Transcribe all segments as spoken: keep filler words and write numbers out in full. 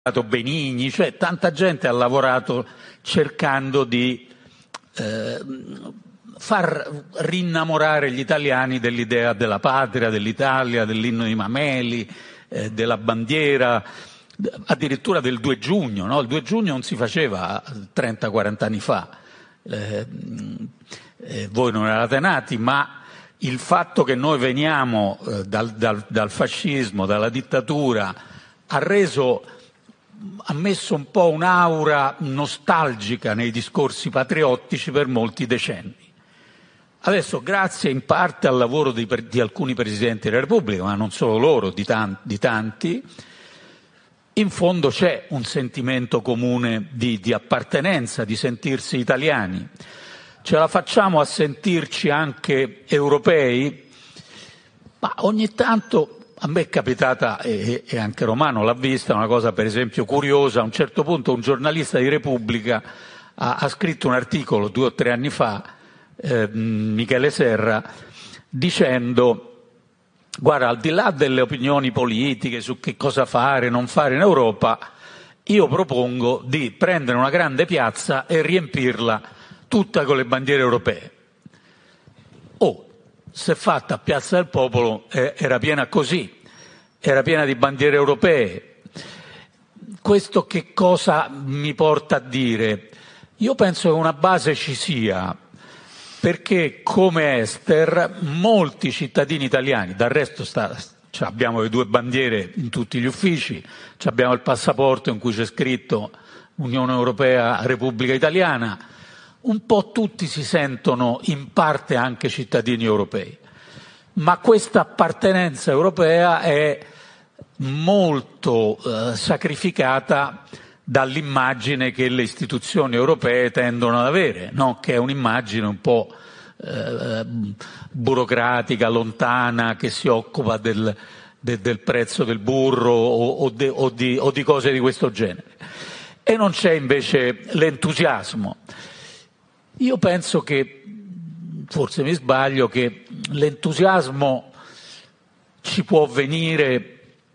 Benigni, cioè tanta gente ha lavorato cercando di eh, far rinnamorare gli italiani dell'idea della patria, dell'Italia, dell'inno di Mameli, eh, della bandiera, addirittura del due giugno, no? Il due giugno non si faceva trenta quaranta anni fa, eh, eh, voi non eravate nati, ma il fatto che noi veniamo eh, dal, dal, dal fascismo, dalla dittatura, ha reso ha messo un po' un'aura nostalgica nei discorsi patriottici per molti decenni. Adesso, grazie in parte al lavoro di, di alcuni Presidenti della Repubblica, ma non solo loro, di, tan- di tanti, in fondo c'è un sentimento comune di, di appartenenza, di sentirsi italiani. Ce la facciamo a sentirci anche europei, ma ogni tanto... A me è capitata, e, e anche Romano l'ha vista, una cosa per esempio curiosa. A un certo punto un giornalista di Repubblica ha, ha scritto un articolo due o tre anni fa, eh, Michele Serra, dicendo: guarda, al di là delle opinioni politiche su che cosa fare, non fare in Europa, io propongo di prendere una grande piazza e riempirla tutta con le bandiere europee. Oh, se fatta a Piazza del Popolo eh, era piena così, era piena di bandiere europee. Questo che cosa mi porta a dire? Io penso che una base ci sia, perché come Ester molti cittadini italiani, dal resto sta, cioè abbiamo le due bandiere in tutti gli uffici, abbiamo il passaporto in cui c'è scritto Unione Europea, Repubblica Italiana, un po' tutti si sentono in parte anche cittadini europei, ma questa appartenenza europea è molto eh, sacrificata dall'immagine che le istituzioni europee tendono ad avere, no? Che è un'immagine un po' eh, burocratica, lontana, che si occupa del, de, del prezzo del burro o, o, de, o, di, o di cose di questo genere. E non c'è invece l'entusiasmo. Io penso che, forse mi sbaglio, che l'entusiasmo ci può venire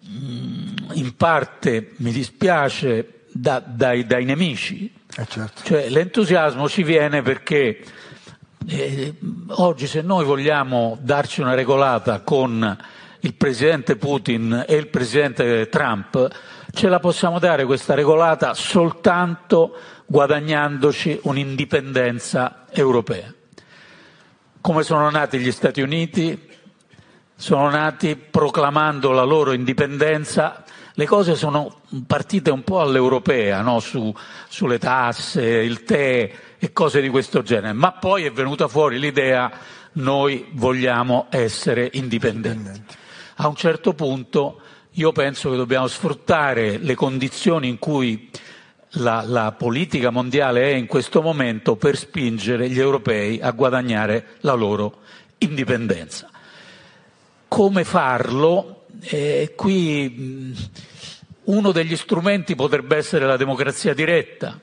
in parte, mi dispiace, da, dai, dai nemici. Eh certo. Cioè l'entusiasmo ci viene perché eh, oggi se noi vogliamo darci una regolata con il presidente Putin e il presidente Trump, ce la possiamo dare questa regolata soltanto guadagnandoci un'indipendenza europea. Come sono nati gli Stati Uniti? Sono nati proclamando la loro indipendenza. Le cose sono partite un po' all'europea, no? Su, sulle tasse, il tè e cose di questo genere, ma poi è venuta fuori l'idea: noi vogliamo essere indipendenti. indipendenti. A un certo punto io penso che dobbiamo sfruttare le condizioni in cui La, la politica mondiale è in questo momento per spingere gli europei a guadagnare la loro indipendenza. Come farlo? Eh, qui mh, uno degli strumenti potrebbe essere la democrazia diretta,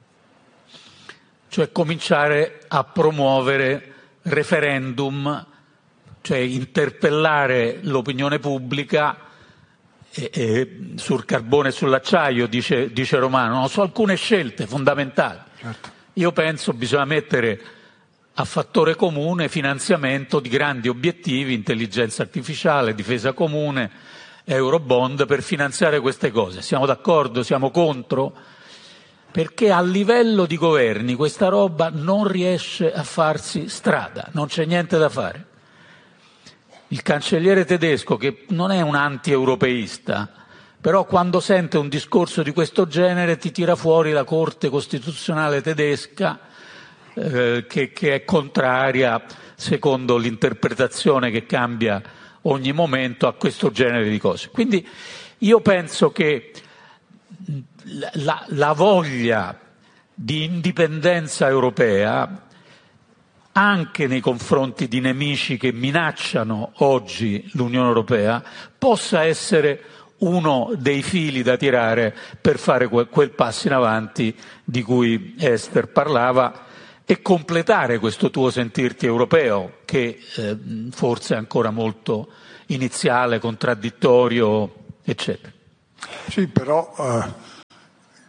cioè cominciare a promuovere referendum, cioè interpellare l'opinione pubblica E, e sul carbone e sull'acciaio, dice, dice Romano, no? Su alcune scelte fondamentali. Certo. Io penso bisogna mettere a fattore comune finanziamento di grandi obiettivi, intelligenza artificiale, difesa comune, Eurobond, per finanziare queste cose. Siamo d'accordo? Siamo contro? Perché a livello di governi questa roba non riesce a farsi strada, non c'è niente da fare. Il cancelliere tedesco, che non è un anti-europeista, però quando sente un discorso di questo genere ti tira fuori la Corte Costituzionale tedesca eh, che, che è contraria, secondo l'interpretazione che cambia ogni momento, a questo genere di cose. Quindi io penso che la, la voglia di indipendenza europea, anche nei confronti di nemici che minacciano oggi l'Unione Europea, possa essere uno dei fili da tirare per fare quel, quel passo in avanti di cui Ester parlava e completare questo tuo sentirti europeo, che eh, forse è ancora molto iniziale, contraddittorio, eccetera. Sì, però... Uh...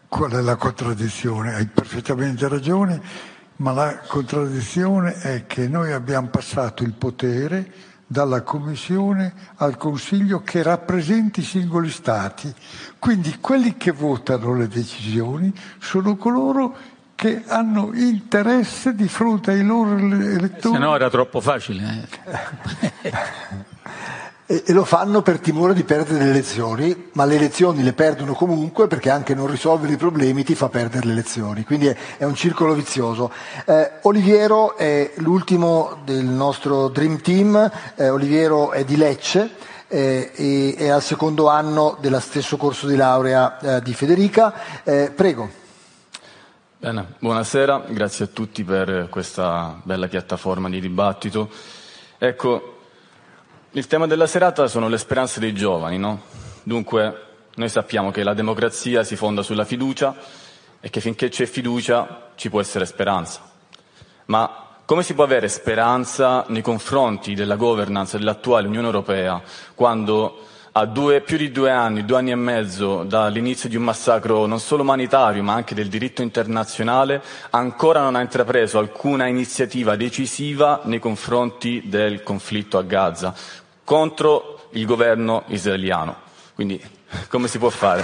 Qual è la contraddizione? Hai perfettamente ragione, ma la contraddizione è che noi abbiamo passato il potere dalla Commissione al Consiglio che rappresenta i singoli Stati. Quindi quelli che votano le decisioni sono coloro che hanno interesse di fronte ai loro elettori. Se no era troppo facile. Eh. E, e lo fanno per timore di perdere le elezioni, ma le elezioni le perdono comunque perché anche non risolvere i problemi ti fa perdere le elezioni, quindi è, è un circolo vizioso. Eh, Oliviero è l'ultimo del nostro Dream Team, eh, Oliviero è di Lecce eh, e è al secondo anno dello stesso corso di laurea eh, di Federica. Eh, prego. Bene, buonasera, grazie a tutti per questa bella piattaforma di dibattito. Ecco, il tema della serata sono le speranze dei giovani, no? Dunque, noi sappiamo che la democrazia si fonda sulla fiducia e che finché c'è fiducia ci può essere speranza. Ma come si può avere speranza nei confronti della governance dell'attuale Unione Europea quando a due, più di due anni, due anni e mezzo dall'inizio di un massacro non solo umanitario ma anche del diritto internazionale, ancora non ha intrapreso alcuna iniziativa decisiva nei confronti del conflitto a Gaza contro il governo israeliano? Quindi come si può fare?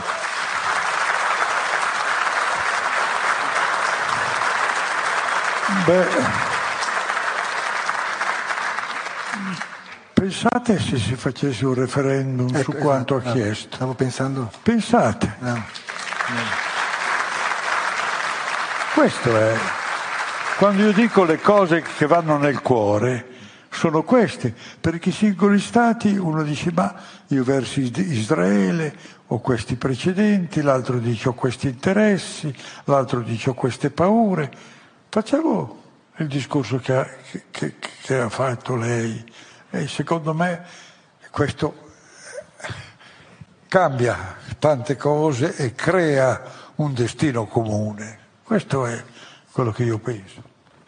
Beh, pensate se si facesse un referendum ecco, su quanto esatto, ha no, chiesto. Stavo pensando. Pensate. No. No. Questo è. Quando io dico le cose che vanno nel cuore, sono queste. Perché i singoli stati, uno dice ma io verso Israele ho questi precedenti, l'altro dice ho questi interessi, l'altro dice ho queste paure. Facciamo il discorso che ha, che, che ha fatto lei. E secondo me questo cambia tante cose e crea un destino comune. Questo è quello che io penso.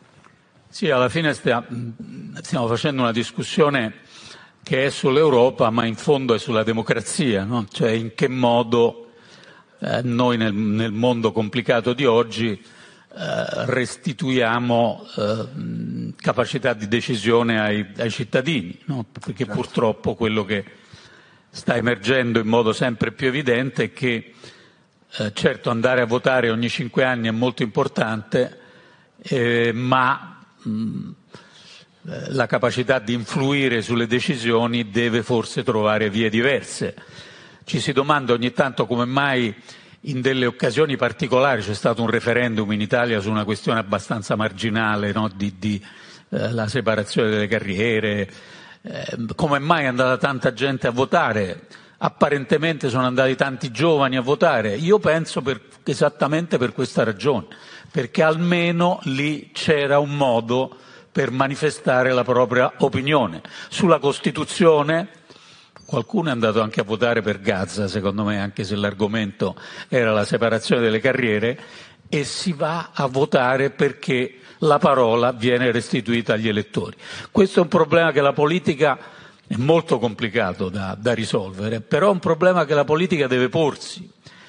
Sì, alla fine stiamo, stiamo facendo una discussione che è sull'Europa, ma in fondo è sulla democrazia, no? Cioè in che modo eh, noi nel, nel mondo complicato di oggi eh, restituiamo eh, capacità di decisione ai, ai cittadini, no? Perché purtroppo quello che sta emergendo in modo sempre più evidente è che eh, certo andare a votare ogni cinque anni è molto importante, eh, ma mh, la capacità di influire sulle decisioni deve forse trovare vie diverse. Ci si domanda ogni tanto come mai in delle occasioni particolari, c'è stato un referendum in Italia su una questione abbastanza marginale, no? di, di eh, la separazione delle carriere, eh, come mai è andata tanta gente a votare? Apparentemente sono andati tanti giovani a votare. Io penso per, esattamente per questa ragione, perché almeno lì c'era un modo per manifestare la propria opinione. Sulla Costituzione qualcuno è andato anche a votare per Gaza, secondo me, anche se l'argomento era la separazione delle carriere, e si va a votare perché la parola viene restituita agli elettori. Questo è un problema che la politica è molto complicato da, da risolvere, però è un problema che la politica deve porsi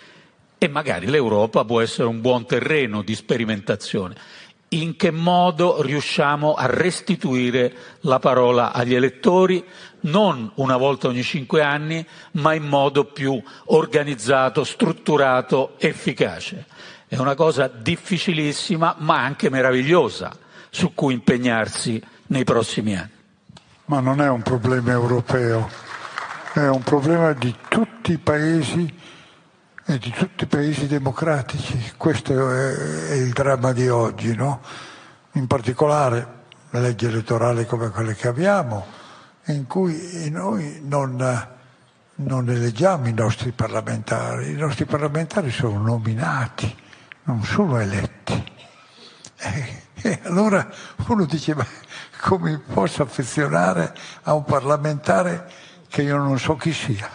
e magari l'Europa può essere un buon terreno di sperimentazione. In che modo riusciamo a restituire la parola agli elettori, non una volta ogni cinque anni, ma in modo più organizzato, strutturato, efficace. È una cosa difficilissima, ma anche meravigliosa, su cui impegnarsi nei prossimi anni. Ma non è un problema europeo, è un problema di tutti i paesi e di tutti i paesi democratici. Questo è, è il dramma di oggi, no? In particolare le leggi elettorali come quelle che abbiamo, in cui noi non, non eleggiamo i nostri parlamentari, i nostri parlamentari sono nominati, non sono eletti. E, e allora uno dice, ma come mi posso affezionare a un parlamentare che io non so chi sia?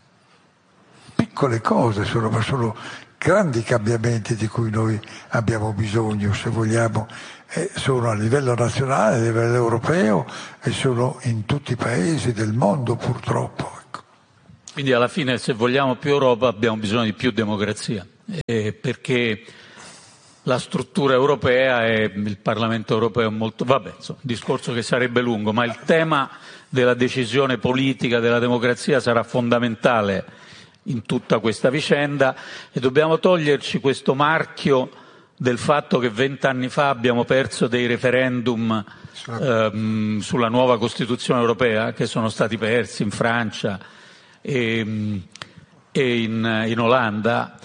Piccole cose sono, ma sono grandi cambiamenti di cui noi abbiamo bisogno, se vogliamo, e sono a livello nazionale, a livello europeo e sono in tutti i paesi del mondo purtroppo. Ecco. Quindi alla fine, se vogliamo più Europa, abbiamo bisogno di più democrazia. eh, perché la struttura europea e il Parlamento europeo è molto... Vabbè, insomma, un discorso che sarebbe lungo, ma il tema della decisione politica, della democrazia sarà fondamentale in tutta questa vicenda e dobbiamo toglierci questo marchio del fatto che vent'anni fa abbiamo perso dei referendum ehm, sulla nuova Costituzione europea, che sono stati persi in Francia e, e in, in Olanda.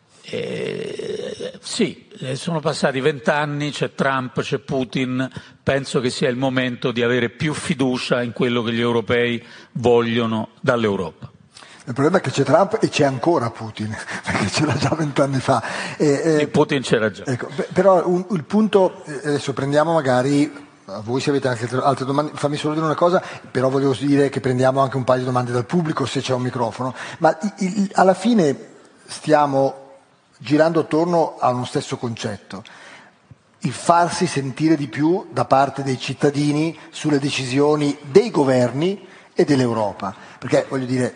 Eh, sì, sono passati vent'anni, c'è Trump, c'è Putin, penso che sia il momento di avere più fiducia in quello che gli europei vogliono dall'Europa. Il problema è che c'è Trump e c'è ancora Putin, perché c'era già vent'anni fa. E, e Putin c'era già. Ecco, però un, il punto, adesso prendiamo magari... Voi se avete anche altre domande, fammi solo dire una cosa, però volevo dire che prendiamo anche un paio di domande dal pubblico se c'è un microfono, ma il, il, alla fine stiamo girando attorno a uno stesso concetto, il farsi sentire di più da parte dei cittadini sulle decisioni dei governi e dell'Europa, perché voglio dire,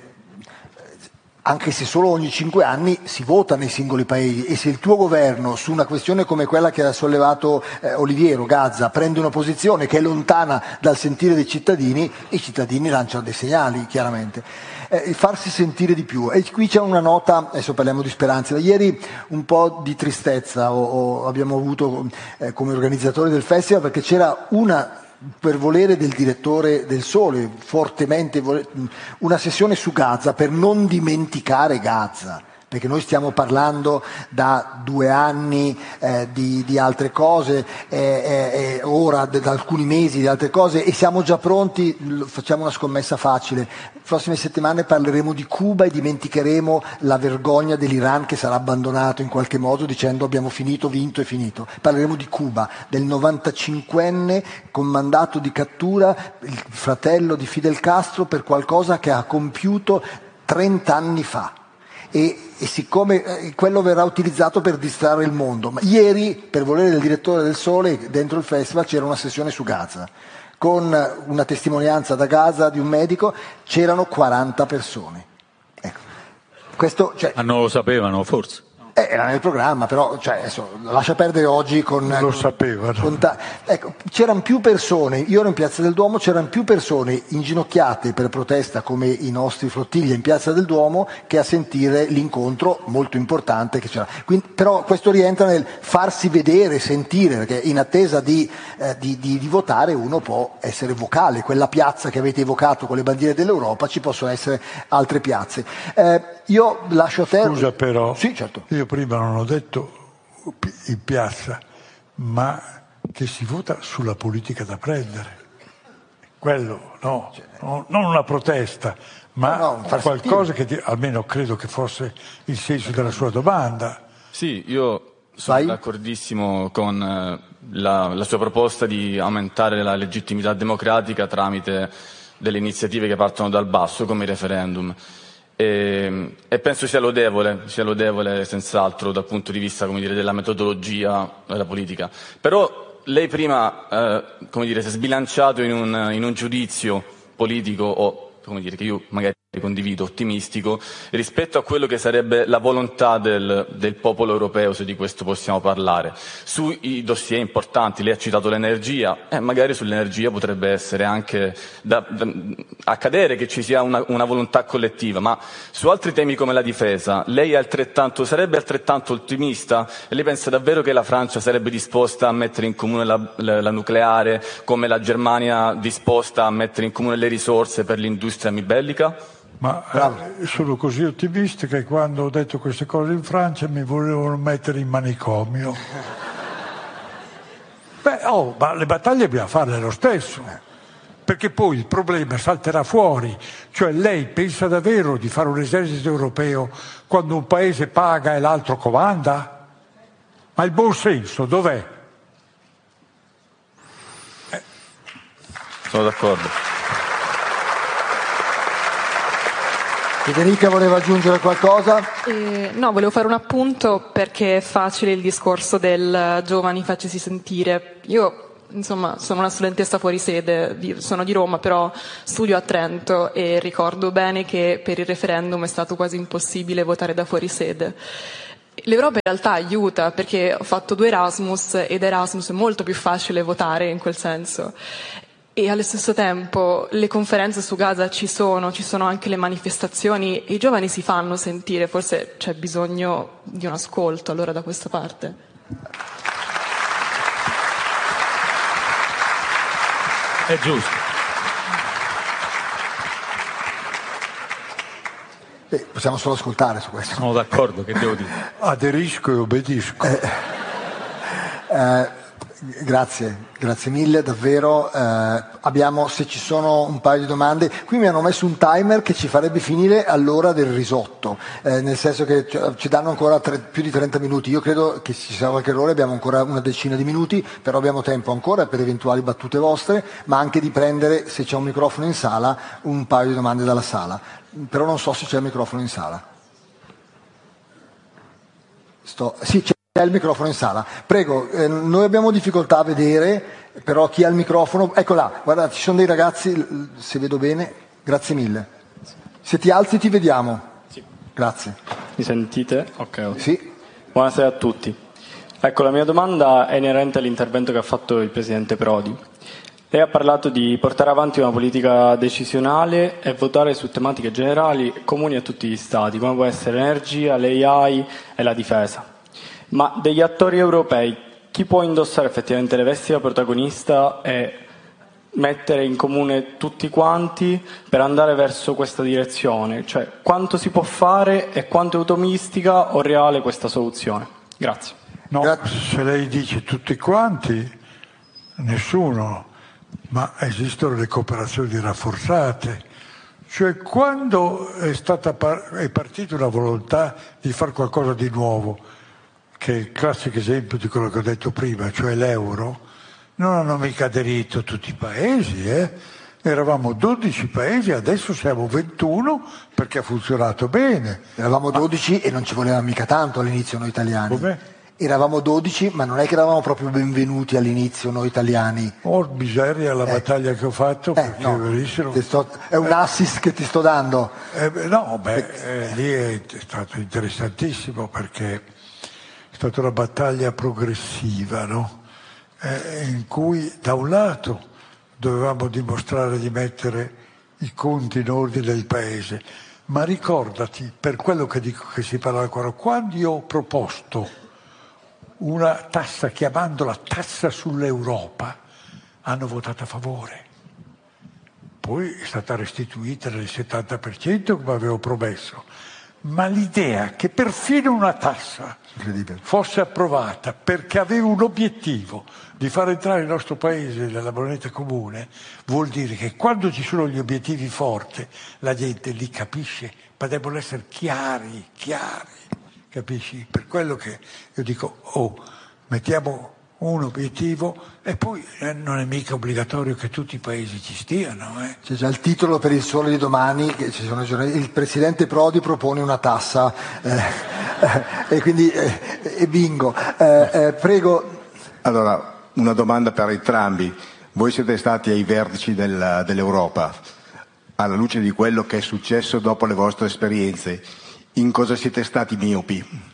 anche se solo ogni cinque anni si vota nei singoli paesi e se il tuo governo su una questione come quella che ha sollevato eh, Oliviero, Gazza, prende una posizione che è lontana dal sentire dei cittadini, i cittadini lanciano dei segnali chiaramente. Eh, farsi sentire di più. E qui c'è una nota, adesso parliamo di speranze, da ieri un po' di tristezza o, o abbiamo avuto eh, come organizzatori del festival, perché c'era una... per volere del direttore del Sole, fortemente una sessione su Gaza per non dimenticare Gaza, perché noi stiamo parlando da due anni eh, di, di altre cose, eh, eh, ora da alcuni mesi di altre cose e siamo già pronti, facciamo una scommessa facile, prossime settimane parleremo di Cuba e dimenticheremo la vergogna dell'Iran che sarà abbandonato in qualche modo dicendo abbiamo finito, vinto e finito. Parleremo di Cuba, del novantacinquenne con mandato di cattura, il fratello di Fidel Castro per qualcosa che ha compiuto trent'anni fa. E, e siccome quello verrà utilizzato per distrarre il mondo. Ma ieri, per volere del direttore del Sole, dentro il festival c'era una sessione su Gaza, con una testimonianza da Gaza di un medico, c'erano quaranta persone. Ecco. Questo, cioè, ma non lo sapevano forse? Eh, era nel programma, però cioè, adesso, lascia perdere oggi con... Lo con, sapevano. Con ta- ecco, c'erano più persone, io ero in Piazza del Duomo, c'erano più persone inginocchiate per protesta come i nostri flottiglia in Piazza del Duomo che a sentire l'incontro molto importante che c'era. Quindi, però questo rientra nel farsi vedere, sentire, perché in attesa di, eh, di, di, di votare uno può essere vocale. Quella piazza che avete evocato con le bandiere dell'Europa, ci possono essere altre piazze. Eh, io lascio a te... Scusa però, sì, certo. Io prima non ho detto in piazza, ma che si vota sulla politica da prendere. Quello, no, no non una protesta, ma no, no, qualcosa che ti, almeno credo che fosse il senso della sua domanda. Sì, io sono Vai. d'accordissimo con eh, la, la sua proposta di aumentare la legittimità democratica tramite delle iniziative che partono dal basso, come i referendum. E, e penso sia lodevole, sia lodevole senz'altro dal punto di vista, come dire, della metodologia della politica. Però lei prima, eh, come dire, si è sbilanciato in un, in un giudizio politico o, come dire, che io magari condivido, ottimistico, rispetto a quello che sarebbe la volontà del, del popolo europeo, se di questo possiamo parlare. Sui dossier importanti, lei ha citato l'energia, e eh, magari sull'energia potrebbe essere anche da, da, accadere che ci sia una, una volontà collettiva, ma su altri temi come la difesa, lei è altrettanto, sarebbe altrettanto ottimista? E lei pensa davvero che la Francia sarebbe disposta a mettere in comune la, la, la nucleare, come la Germania disposta a mettere in comune le risorse per l'industria bellica? Ma eh, sono così ottimista che quando ho detto queste cose in Francia mi volevano mettere in manicomio. Beh, oh, ma le battaglie bisogna farle lo stesso, perché poi il problema salterà fuori. Cioè lei pensa davvero di fare un esercito europeo quando un paese paga e l'altro comanda? Ma il buon senso dov'è? Eh. Sono d'accordo. Federica voleva aggiungere qualcosa? Eh, no, volevo fare un appunto perché è facile il discorso del giovani faccisi sentire. Io, insomma, sono una studentessa fuori sede, sono di Roma, però studio a Trento e ricordo bene che per il referendum è stato quasi impossibile votare da fuori sede. L'Europa in realtà aiuta, perché ho fatto due Erasmus ed Erasmus è molto più facile votare in quel senso. E allo stesso tempo le conferenze su Gaza ci sono, ci sono anche le manifestazioni e i giovani si fanno sentire, forse c'è bisogno di un ascolto allora da questa parte. È giusto. Eh, possiamo solo ascoltare su questo. Sono d'accordo, che devo dire? Aderisco e obbedisco. Eh, eh, Grazie, grazie mille, davvero. Eh, abbiamo, se ci sono un paio di domande, qui mi hanno messo un timer che ci farebbe finire all'ora del risotto, eh, nel senso che ci danno ancora tre, più di trenta minuti. Io credo che ci sia qualche errore, abbiamo ancora una decina di minuti, però abbiamo tempo ancora per eventuali battute vostre, ma anche di prendere, se c'è un microfono in sala, un paio di domande dalla sala. Però non so se c'è il microfono in sala. Sto, sì, c'è. C'è il microfono in sala. Prego, eh, noi abbiamo difficoltà a vedere, però chi ha il microfono... Ecco là, guarda, ci sono dei ragazzi, se vedo bene, grazie mille. Se ti alzi ti vediamo. Sì. Grazie. Mi sentite? Ok. Sì. Buonasera a tutti. Ecco, la mia domanda è inerente all'intervento che ha fatto il Presidente Prodi. Lei ha parlato di portare avanti una politica decisionale e votare su tematiche generali comuni a tutti gli Stati, come può essere l'energia, l'A I e la difesa. Ma degli attori europei, chi può indossare effettivamente le vesti da protagonista e mettere in comune tutti quanti per andare verso questa direzione? Cioè, quanto si può fare e quanto è utomistica o reale questa soluzione? Grazie. No, Grazie. se lei dice tutti quanti, nessuno, ma esistono le cooperazioni rafforzate. Cioè, quando è stata par- è partita una volontà di fare qualcosa di nuovo, che è il classico esempio di quello che ho detto prima, cioè l'euro, non hanno mica aderito tutti i paesi, eh? Eravamo dodici paesi, adesso siamo ventuno perché ha funzionato bene. Eravamo dodici e non ci voleva mica tanto all'inizio noi italiani. Com'è? Eravamo dodici, ma non è che eravamo proprio benvenuti all'inizio noi italiani. Oh, miseria la Eh. battaglia che ho fatto, Eh, perché no, verissimo. ti sto- è un assist che ti sto dando. Eh, beh, no, beh, eh, lì è stato interessantissimo perché è stata una battaglia progressiva, no? Eh, in cui da un lato dovevamo dimostrare di mettere i conti in ordine del paese, ma ricordati, per quello che dico che si parla ancora, quando io ho proposto una tassa chiamandola tassa sull'Europa, hanno votato a favore. Poi è stata restituita nel settanta per cento come avevo promesso. Ma l'idea che perfino una tassa fosse approvata perché aveva un obiettivo di far entrare il nostro paese nella moneta comune vuol dire che quando ci sono gli obiettivi forti la gente li capisce, ma devono essere chiari, chiari, capisci? Per quello che io dico, oh, mettiamo un obiettivo e poi eh, non è mica obbligatorio che tutti i paesi ci stiano. Eh. C'è già il titolo per il Sole di domani, che ci sono giornali, il Presidente Prodi propone una tassa, eh, eh, e quindi eh, e bingo. Eh, eh, prego. Allora, una domanda per entrambi. Voi siete stati ai vertici del, dell'Europa, alla luce di quello che è successo dopo le vostre esperienze, in cosa siete stati miopi?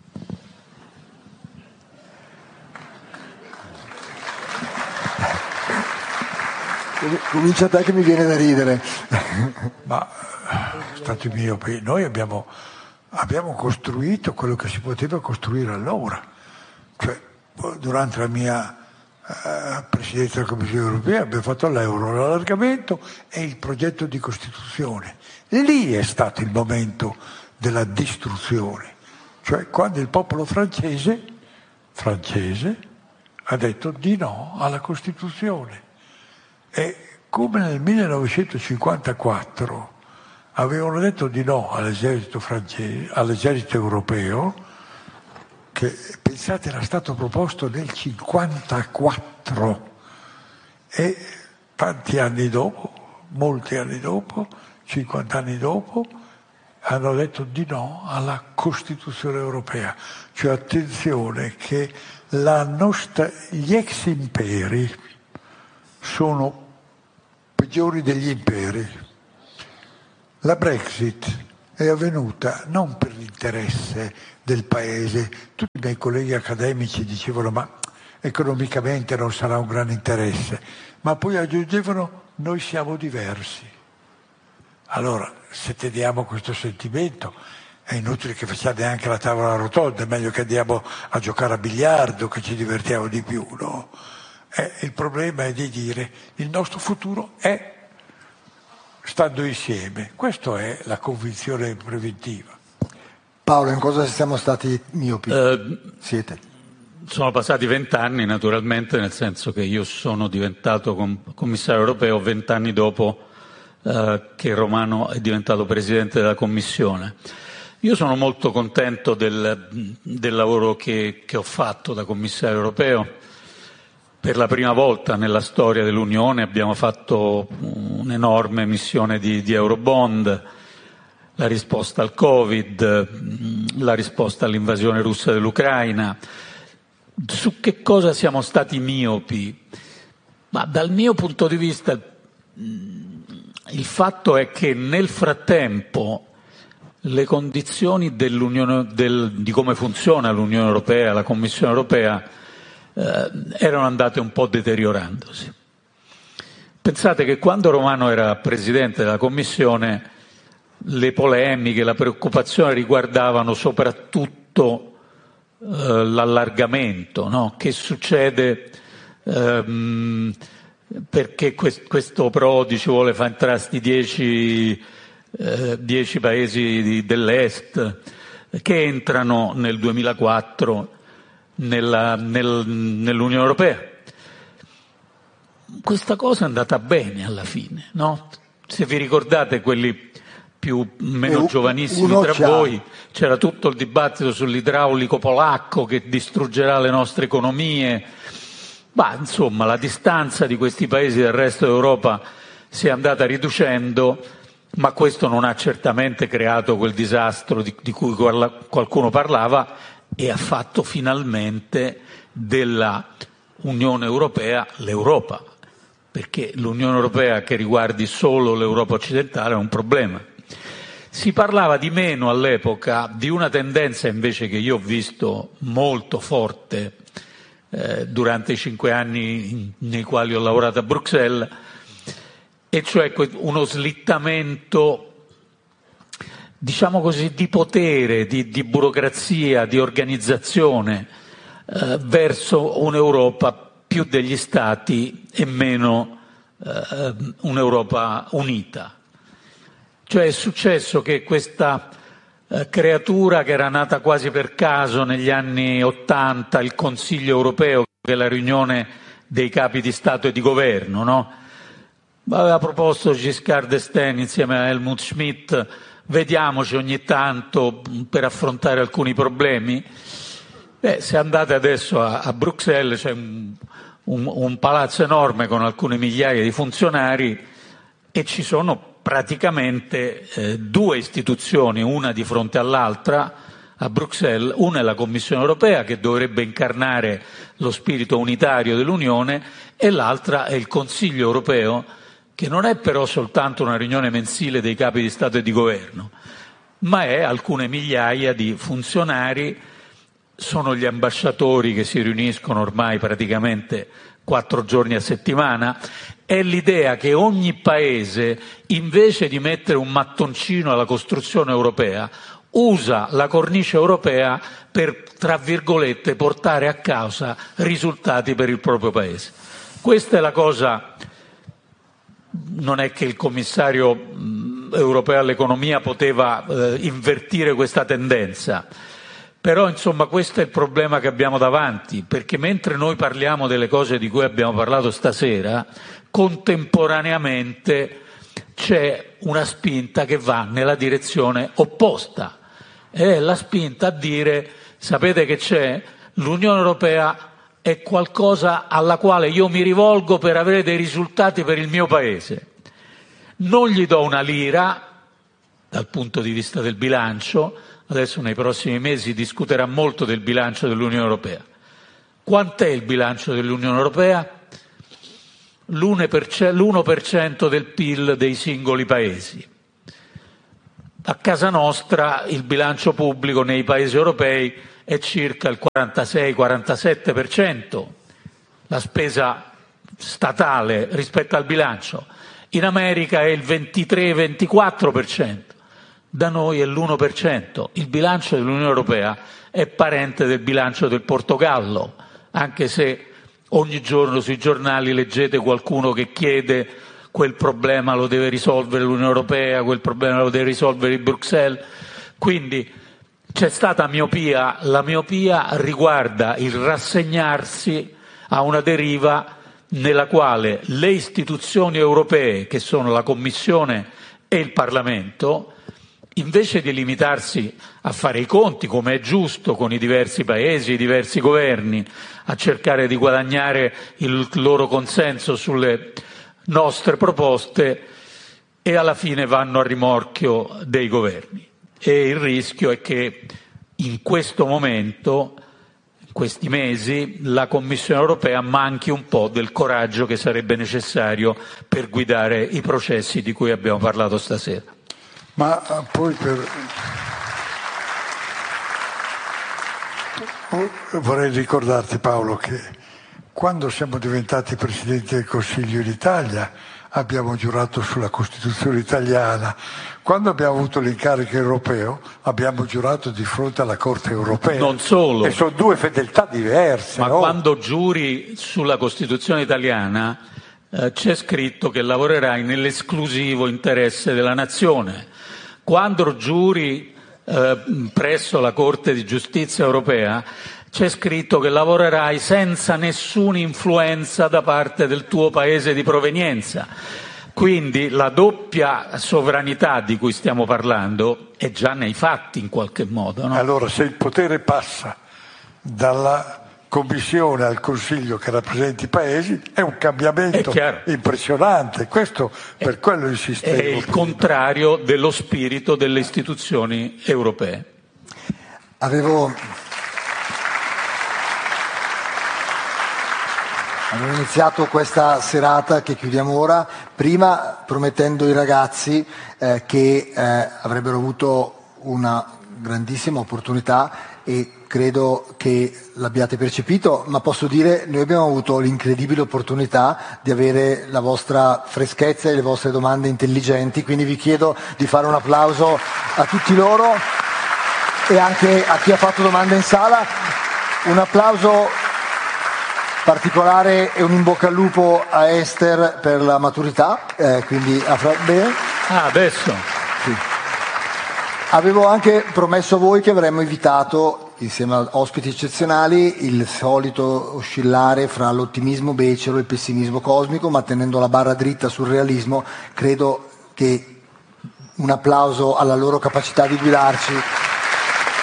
Comincia te che mi viene da ridere. Ma stati miopi, noi abbiamo, abbiamo costruito quello che si poteva costruire allora. Cioè, durante la mia eh, presidenza della Commissione europea abbiamo fatto l'euro, l'allargamento e il progetto di Costituzione. Lì è stato il momento della distruzione. Cioè, quando il popolo francese, francese ha detto di no alla Costituzione. E come nel millenovecentocinquantaquattro avevano detto di no all'esercito francese, all'esercito europeo, che pensate era stato proposto nel cinquantaquattro, e tanti anni dopo, molti anni dopo, cinquanta anni dopo, hanno detto di no alla Costituzione europea. Cioè attenzione che la nostra, gli ex imperi sono peggiori degli imperi. La Brexit è avvenuta non per l'interesse del Paese. Tutti i miei colleghi accademici dicevano ma economicamente non sarà un gran interesse, ma poi aggiungevano noi siamo diversi. Allora, se teniamo questo sentimento, è inutile che facciamo neanche la tavola rotonda, è meglio che andiamo a giocare a biliardo, che ci divertiamo di più, no? Eh, il problema è di dire il nostro futuro è stando insieme. Questa è la convinzione preventiva. Paolo, in cosa siamo stati miopi? Eh, Siete? Sono passati vent'anni, naturalmente, nel senso che io sono diventato commissario europeo vent'anni dopo eh, che Romano è diventato presidente della Commissione. Io sono molto contento del, del lavoro che, che ho fatto da commissario europeo. Per la prima volta nella storia dell'Unione abbiamo fatto un'enorme emissione di, di Eurobond, la risposta al Covid, la risposta all'invasione russa dell'Ucraina. Su che cosa siamo stati miopi? Ma dal mio punto di vista il fatto è che nel frattempo le condizioni dell'Unione, del, di come funziona l'Unione Europea, la Commissione Europea, eh, erano andate un po' deteriorandosi. Pensate che quando Romano era presidente della Commissione le polemiche, la preoccupazione riguardavano soprattutto eh, l'allargamento, no? Che succede ehm, perché quest, questo Prodi ci vuole far entrare sti dieci Eh, dieci paesi di, dell'Est che entrano nel duemilaquattro nella, nel, nell'Unione Europea. Questa cosa è andata bene alla fine, no? Se vi ricordate, quelli più meno e giovanissimi tra c'ha. voi, c'era tutto il dibattito sull'idraulico polacco che distruggerà le nostre economie. Ma insomma, la distanza di questi paesi dal resto d'Europa si è andata riducendo, ma questo non ha certamente creato quel disastro di, di cui qualcuno parlava e ha fatto finalmente della Unione Europea l'Europa, perché l'Unione Europea che riguardi solo l'Europa occidentale è un problema. Si parlava di meno all'epoca di una tendenza invece che io ho visto molto forte eh, durante i cinque anni nei quali ho lavorato a Bruxelles, e cioè uno slittamento, diciamo così, di potere, di, di burocrazia, di organizzazione eh, verso un'Europa più degli Stati e meno eh, un'Europa unita. Cioè è successo che questa eh, creatura che era nata quasi per caso negli anni Ottanta, il Consiglio europeo, che è la riunione dei capi di Stato e di Governo, no? Aveva proposto Giscard d'Estaing insieme a Helmut Schmidt, vediamoci ogni tanto per affrontare alcuni problemi. Beh, se andate adesso a, a Bruxelles c'è un, un, un palazzo enorme con alcune migliaia di funzionari e ci sono praticamente eh, due istituzioni, una di fronte all'altra a Bruxelles. Una è la Commissione Europea, che dovrebbe incarnare lo spirito unitario dell'Unione, e l'altra è il Consiglio Europeo, che non è però soltanto una riunione mensile dei capi di Stato e di Governo, ma è alcune migliaia di funzionari, sono gli ambasciatori che si riuniscono ormai praticamente quattro giorni a settimana. È l'idea che ogni paese, invece di mettere un mattoncino alla costruzione europea, usa la cornice europea per, tra virgolette, portare a casa risultati per il proprio paese. Questa è la cosa. Non è che il commissario europeo all'economia poteva eh, invertire questa tendenza, però insomma questo è il problema che abbiamo davanti, perché mentre noi parliamo delle cose di cui abbiamo parlato stasera, contemporaneamente c'è una spinta che va nella direzione opposta, ed è la spinta a dire: sapete che c'è? L'Unione Europea è qualcosa alla quale io mi rivolgo per avere dei risultati per il mio paese. Non gli do una lira dal punto di vista del bilancio, adesso nei prossimi mesi discuterà molto del bilancio dell'Unione Europea. Quant'è il bilancio dell'Unione Europea? l'uno per cento del P I L dei singoli paesi. A casa nostra il bilancio pubblico nei paesi europei è circa il quarantasei quarantasette per cento, la spesa statale rispetto al bilancio. In America è il ventitré ventiquattro per cento, da noi è l'uno per cento. Il bilancio dell'Unione Europea è parente del bilancio del Portogallo, anche se ogni giorno sui giornali leggete qualcuno che chiede quel problema lo deve risolvere l'Unione Europea, quel problema lo deve risolvere Bruxelles. Quindi c'è stata miopia, la miopia riguarda il rassegnarsi a una deriva nella quale le istituzioni europee, che sono la Commissione e il Parlamento, invece di limitarsi a fare i conti, come è giusto, con i diversi paesi, i diversi governi, a cercare di guadagnare il loro consenso sulle nostre proposte, e alla fine vanno a rimorchio dei governi. E il rischio è che in questo momento, in questi mesi, la Commissione europea manchi un po' del coraggio che sarebbe necessario per guidare i processi di cui abbiamo parlato stasera. Ma poi per... vorrei ricordarti, Paolo, che quando siamo diventati Presidente del Consiglio in Italia abbiamo giurato sulla Costituzione italiana. Quando abbiamo avuto l'incarico europeo abbiamo giurato di fronte alla Corte europea. Non solo. E sono due fedeltà diverse. Ma no? quando giuri sulla Costituzione italiana eh, c'è scritto che lavorerai nell'esclusivo interesse della nazione. Quando giuri eh, presso la Corte di Giustizia europea c'è scritto che lavorerai senza nessuna influenza da parte del tuo paese di provenienza. Quindi la doppia sovranità di cui stiamo parlando è già nei fatti in qualche modo. No? Allora, se il potere passa dalla Commissione al Consiglio che rappresenta i paesi, è un cambiamento impressionante. Questo per è, quello insistevo. È il contrario dello spirito delle istituzioni europee. Avevo... Abbiamo iniziato questa serata che chiudiamo ora, prima promettendo ai ragazzi eh, che eh, avrebbero avuto una grandissima opportunità, e credo che l'abbiate percepito, ma posso dire noi abbiamo avuto l'incredibile opportunità di avere la vostra freschezza e le vostre domande intelligenti, quindi vi chiedo di fare un applauso a tutti loro e anche a chi ha fatto domande in sala. Un applauso particolare e un in bocca al lupo a Esther per la maturità, eh, quindi a fra... bene. Ah, adesso? Sì. Avevo anche promesso a voi che avremmo invitato, insieme a ospiti eccezionali, il solito oscillare fra l'ottimismo becero e il pessimismo cosmico, ma tenendo la barra dritta sul realismo. Credo che un applauso alla loro capacità di guidarci